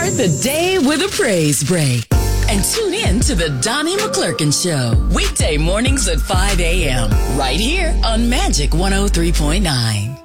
Start the day with a praise break. And tune in to the Donnie McClurkin Show. Weekday mornings at 5 a.m. right here on Magic 103.9.